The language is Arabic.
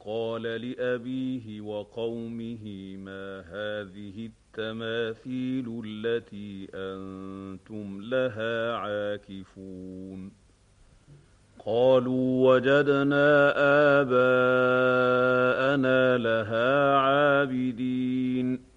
قال لأبيه وقومه ما هذه التماثيل التي أنتم لها عاكفون قالوا وجدنا آباءنا لها عابدين